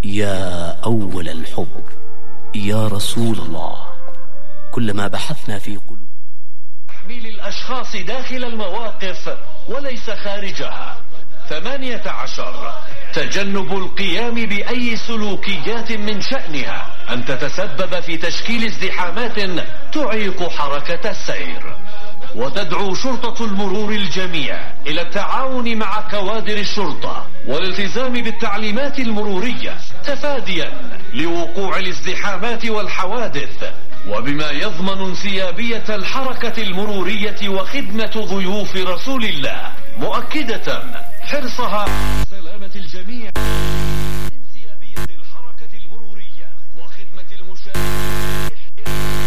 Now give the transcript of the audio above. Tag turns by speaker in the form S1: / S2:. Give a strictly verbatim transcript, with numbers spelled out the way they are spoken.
S1: يا أول الحب يا رسول الله، كلما بحثنا في قلوب
S2: تحميل الأشخاص داخل المواقف وليس خارجها. ثمانية عشر تجنب القيام بأي سلوكيات من شأنها أن تتسبب في تشكيل ازدحامات تعيق حركة السير. وتدعو شرطة المرور الجميع إلى التعاون مع كوادر الشرطة والالتزام بالتعليمات المرورية تفاديا لوقوع الازدحامات والحوادث، وبما يضمن انسيابية الحركة المرورية وخدمة ضيوف رسول الله، مؤكدة حرصها على سلامة الجميع.